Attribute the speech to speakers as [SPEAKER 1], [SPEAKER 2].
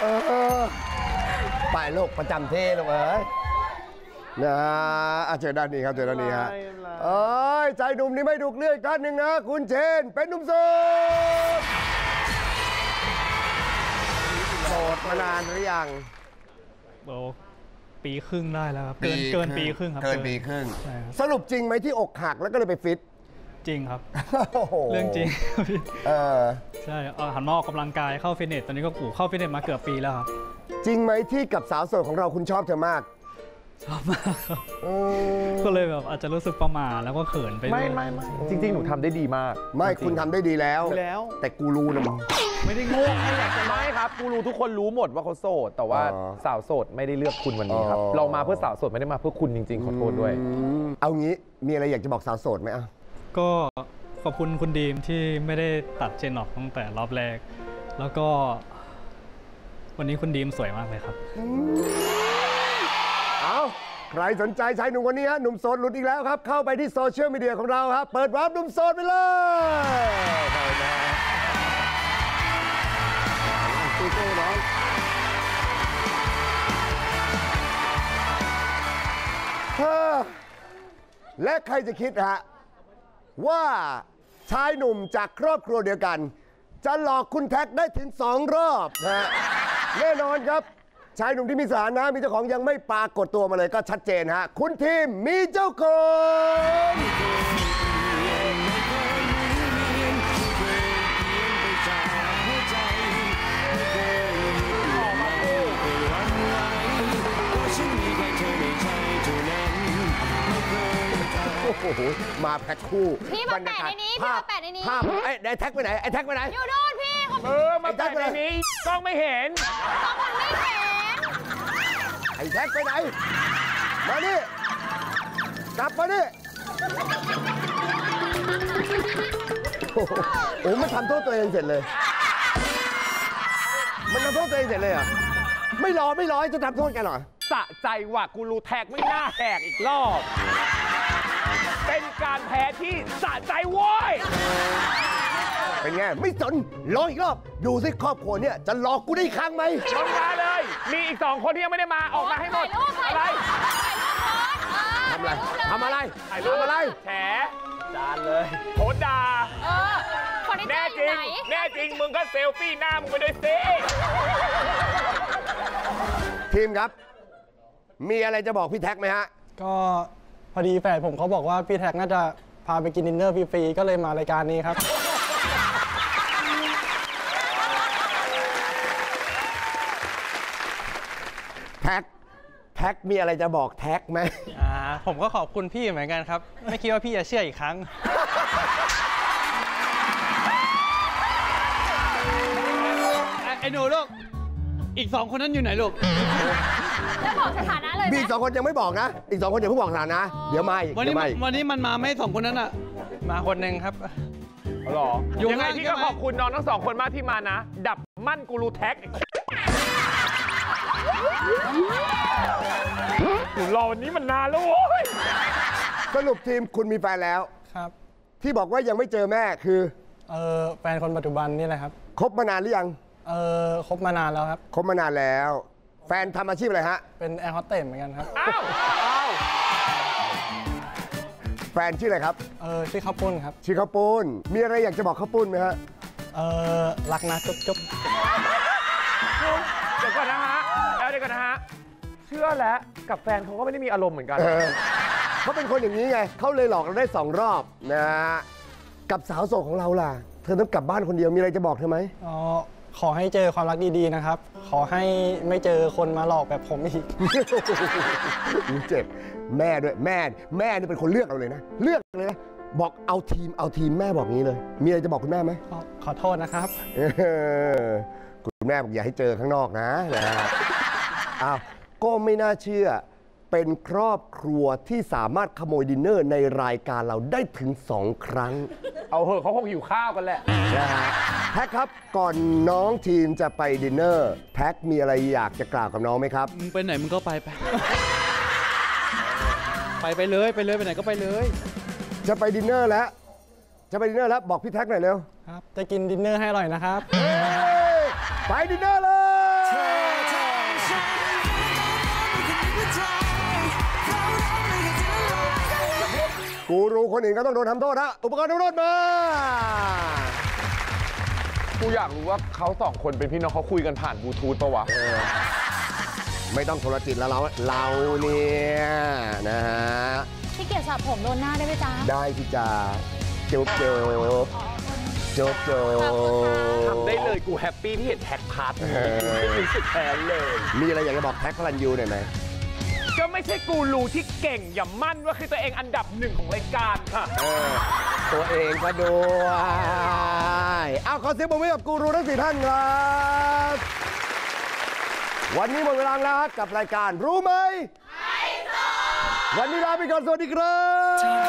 [SPEAKER 1] ไปลูกประจำที่ลูกเอ้ยนะเจอด้านนี้ครับเจอด้านนี้ฮะชายหนุ่มนี่ไม่ถูกเลือกท่านหนึ่งนะคุณเชนเป็นหนุ่มโสดโสดมานานหรือยัง
[SPEAKER 2] ปีครึ่งได้แล้วครับเกินปีครึ่งครับ
[SPEAKER 1] เกินปีครึ่งสรุปจริงไหมที่อกหักแล้วก็เลยไปฟิต
[SPEAKER 2] จริงครับเรื่องจริงใช่หันมาออกกำลังกายเข้าฟิตเนสตอนนี้ก็เข้าฟิตเนสมาเกือบปีแล้วครับ
[SPEAKER 1] จริงไหมที่กับสาวโสดของเราคุณชอบเธอมาก
[SPEAKER 2] ชอบมากครับก็เลยแบบอาจจะรู้สึกประหม่าแล้วก็เขินไป
[SPEAKER 3] ไม่จริงๆหนูทำได้ดีมาก
[SPEAKER 1] ไม่คุณทำได้ดีแล้วแต่กูรู้นะมึง
[SPEAKER 3] ไม่ได้งูไม่อยากจะไม่ครับกูรู้ทุกคนรู้หมดว่าเขาโสดแต่ว่าสาวโสดไม่ได้เลือกคุณวันนี้ครับเรามาเพื่อสาวโสดไม่ได้มาเพื่อคุณจริงๆขอโทษด้วย
[SPEAKER 1] เอางี้มีอะไรอยากจะบอกสาวโสดไหมอ่ะ
[SPEAKER 2] ก็ขอบคุณคุณดีมที่ไม่ได้ตัดเจนออกตั้งแต่รอบแรกแล้วก็วันนี้คุณดีมสวยมากเลยครับ
[SPEAKER 1] เอาใครสนใจชายหนุ่มคนนี้ฮะหนุ่มโสดหลุดอีกแล้วครับเข้าไปที่โซเชียลมีเดียของเราครับเปิดวาร์ปหนุ่มโสดไปเลยสู้ๆน้องและใครจะคิดฮะว่าชายหนุ่มจากครอบครัวเดียวกันจะหลอกคุณแท็กได้ถึง2 รอบนะแน่นอนครับชายหนุ่มที่มีสถานะมีเจ้าของยังไม่ปรากฏตัวมาเลยก็ชัดเจนฮะคุณทีมมีเจ้าของโอ้โหมาแพ็คคู่
[SPEAKER 4] พี่มาแปะในนี้พี่มาแปะในนี้
[SPEAKER 1] ภาพไอ้แท็กไปไหนไอ้แท็กไปไหน
[SPEAKER 4] อยู่โน่นพี่
[SPEAKER 3] มาแปะในนี้กล้องไม่เห็น
[SPEAKER 4] กล้องมันไม่เห็น
[SPEAKER 1] ไอ้แท็กไปไหนมาดิกลับมาดิโอ้มันทำโทษตัวเองเสร็จเลยมันทำโทษตัวเองเสร็จเลยอ่ะไม่รอจะทำโทษกันหรอ
[SPEAKER 3] สะใจว่ะกูรูแท็กไม่น่าแหกอีกรอบเป็นการแพ้ที่สะใจโว้ย
[SPEAKER 1] เป็นไงไม่สนรออีกรอบดูสิครอบครัวเนี่ยจะหลอกกูได้อีกครั้งไหม
[SPEAKER 3] ลงมาเลยมีอีก2 คนที่ยังไม่ได้มาออกมาให้หมดอะไร
[SPEAKER 1] ทำอะไร
[SPEAKER 3] ถ่ายรูปอะไรแฉจานเลยโพสด่าแน่จริงมึงก็เซลฟี่หน้ามึงไปด้วยสิ
[SPEAKER 1] ทีมครับมีอะไรจะบอกพี่แท็กไหมฮะ
[SPEAKER 5] ก็พอดีแฟนผมเขาบอกว่าพี่แท็กน่าจะพาไปกินดินเนอร์ฟรีๆก็เลยมารายการนี้ครับ
[SPEAKER 1] แท็กมีอะไรจะบอกแท็กไหม
[SPEAKER 5] ผมก็ขอบคุณพี่เหมือนกันครับไม่คิดว่าพี่จะเชื่ออีกครั้ง
[SPEAKER 2] ไอ้หนูลูกอีก2 คนนั้นอยู่ไหนลูก
[SPEAKER 4] จะบอกสถานะเลย
[SPEAKER 1] อีก2 คนยังไม่บอกนะอีก2 คนอย่าเพิ่งบอกสถานะเดี๋ยวมาอีก
[SPEAKER 2] วันนี้มันมาไม่2 คนนั้นอ่ะ
[SPEAKER 5] มาคนหนึ่งครับ
[SPEAKER 3] หรอยังไงพี่ก็ขอบคุณน้องทั้ง2 คนมากที่มานะดับมั่นกูรูแท็กอยู่รอวันนี้มันนานแล้วโว้ย
[SPEAKER 1] สรุปทีมคุณมีแฟนแล้ว
[SPEAKER 5] ครับ
[SPEAKER 1] ที่บอกว่ายังไม่เจอแม่คือ
[SPEAKER 5] แฟนคนปัจจุบันนี่แหละครับ
[SPEAKER 1] คบมานานหรือยัง
[SPEAKER 5] คบมานานแล้วครับ
[SPEAKER 1] คบมานานแล้วแฟนทำอาชีพอะไรฮะ
[SPEAKER 5] เป็นแอร์โฮสเตสเหมือนกันครับ
[SPEAKER 3] อ้าว
[SPEAKER 1] แฟนชื่ออะไรครับ
[SPEAKER 5] ชื่อข้าวปุ้นครับ
[SPEAKER 1] ชื่อข้าวปุ้นมีอะไรอยากจะบอกข้าวปุ้นไหมฮะ
[SPEAKER 5] รักนะจุ๊บ
[SPEAKER 3] เดี๋ยวก่อนนะฮะเชื่อแล้วกับแฟนเขาก็ไม่ได้มีอารมณ์เหมือนกัน
[SPEAKER 1] เขาเป็นคนอย่างนี้ไงเขาเลยหลอกเราได้2 รอบนะกับสาวโสดของเราล่ะเธอต้องกลับบ้านคนเดียวมีอะไรจะบอกเธอไหม
[SPEAKER 5] ขอให้เจอความรักดีๆนะครับขอให้ไม่เจอคนมาหลอกแบบผมอีก
[SPEAKER 1] เจ็บแม่ด้วยแม่นี่เป็นคนเลือกเราเลยนะเลือกเลยนะบอกเอาทีมแม่บอกงี้เลยมีอะไรจะบอกคุณแม่ไหม
[SPEAKER 5] ขอโทษนะครับ
[SPEAKER 1] คุณแม่บอกอย่าให้เจอข้างนอกนะอ้าวก็ไม่น่าเชื่อเป็นครอบครัวที่สามารถขโมยดินเนอร์ในรายการเราได้ถึง2 ครั้ง
[SPEAKER 3] เอาเหอะเขาคงหิวข้าวกันแหละ
[SPEAKER 1] นะฮะแท็กครับก่อนน้องทีมจะไปดินเนอร์แท็กมีอะไรอยากจะกล่าวกับน้องไหมครับ
[SPEAKER 2] มึงไปไหนมึงก็ไปเลยไปไหนก็ไปเลย
[SPEAKER 1] จะไปดินเนอร์แล้วบอกพี่แท็กหน่อยเร็ว
[SPEAKER 5] ครับจะกินดินเนอร์ให้อร่อยนะครับ
[SPEAKER 1] ไปดินเนอร์เลยกูรูคนอื่นก็ต้องโดนทำโทษนะอุปกรณ์ทำโทษมา
[SPEAKER 3] กูอยากรู้ว่าเขาสองคนเป็นพี่น้องเขาคุยกันผ่านบลูทูธปะวะ
[SPEAKER 1] ไม่ต้องโทรจิตแล้วเราเนี่ยนะฮะ
[SPEAKER 4] พี่เกียรติสระผมโดนหน้าได้ไหมจ๊ะ
[SPEAKER 1] ได้พี่จ๋าจุ๊บจุ๊บจุ๊บจุ๊บ
[SPEAKER 3] ทำได้เลยกูแฮปปี้ที่เห็นแท็กพาร์ทรู้สึกแทนเลย
[SPEAKER 1] มีอะไรอยากจะบอกแท็กพลันยูหน่อยไหม
[SPEAKER 3] ก็ไม่ใช่กูรูที่เก่งอย่ามั่นว่าคือตัวเองอันดับ1ของรายการค่ะ
[SPEAKER 1] ตัวเองก็ด้วยเอาขอเสียงปรบมือกับกูรูทั้ง4ท่านครับวันนี้หมดเวลาแล้วกับรายการรู้ไหมวันนี้ลาไปก่อนสวัสดีครับ